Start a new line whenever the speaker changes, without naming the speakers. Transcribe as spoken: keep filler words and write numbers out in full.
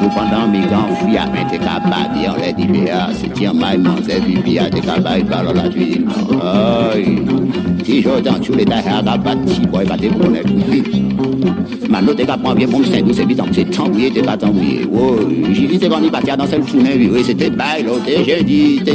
tout pendant mes grands fouilles à m'être capable en les divers, c'est tiens maille manger pipi à te capable par la tuile. Aïe. Si j'entends tous les tailles à bâti boy va te connaître. Maintenant t'es capable bien bon c'est douce et bizarre, c'est tambouillé t'es pas tambouillé. Oh, j'ai dit t'es quand il partit dans cette tournée, oui, c'était bail l'autre, j'ai dit